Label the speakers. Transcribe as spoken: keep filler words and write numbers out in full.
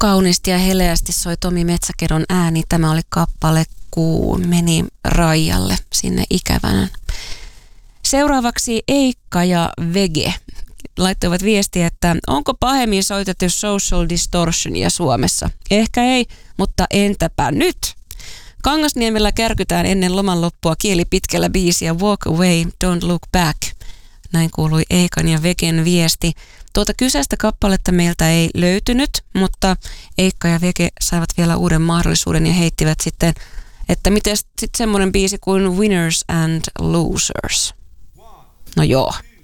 Speaker 1: kauniisti ja heleästi soi Tomi Metsäkedon ääni. Tämä oli kappale Kuu meni Raijalle sinne ikävänä. Seuraavaksi Eikka ja Vege laittoivat viestiä, että onko pahemmin soitettu Social Distortionia Suomessa? Ehkä ei, mutta entäpä nyt? Kangasniemellä kärkytään ennen loman loppua kieli pitkällä biisiä Walk Away, Don't Look Back. Näin kuului Eikan ja Vegen viesti. Tuota kyseistä kappaletta meiltä ei löytynyt, mutta Eikka ja Vege saivat vielä uuden mahdollisuuden ja heittivät sitten, että miten sitten semmoinen biisi kuin Winners and Losers. No joo.